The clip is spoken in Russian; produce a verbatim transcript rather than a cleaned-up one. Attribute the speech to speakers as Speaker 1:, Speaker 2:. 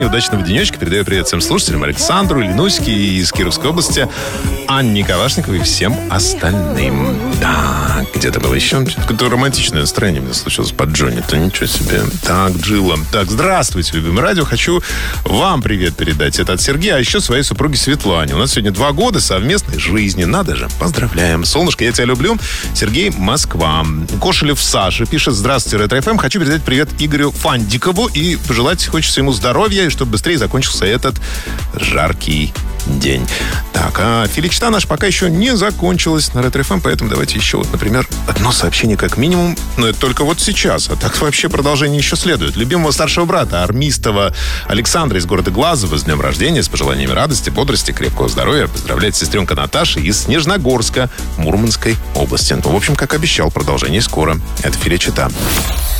Speaker 1: Удачного денечка. Передаю привет всем слушателям. Александру, Ленуське из Кировской области, Анне Калашниковой и всем остальным. Так, где-то было еще какое-то романтичное настроение у меня случилось под Джонни-то. Ничего себе. Так, Джилла. Так, здравствуйте, любимое радио. Хочу вам привет передать. Это от Сергея, а еще своей супруге Светлане. У нас сегодня два года совместной жизни. Надо же. Поздравляем. Солнышко, я тебя люблю. Сергей, Москва. Кошелев Саша пишет: здравствуйте, Ретро эф эм. Хочу передать привет Игорю Фандикову и пожелать хочется ему здоровья, чтобы быстрее закончился этот жаркий день. Так, а филичта наша пока еще не закончилась на Ретро эф эм, поэтому давайте еще вот, например, одно сообщение как минимум, но это только вот сейчас, а так вообще продолжение еще следует. Любимого старшего брата Армистова Александра из города Глазово с днем рождения, с пожеланиями радости, бодрости, крепкого здоровья. Поздравляет сестренка Наташа из Снежногорска Мурманской области. Ну, в общем, как обещал, продолжение скоро. Это филичта.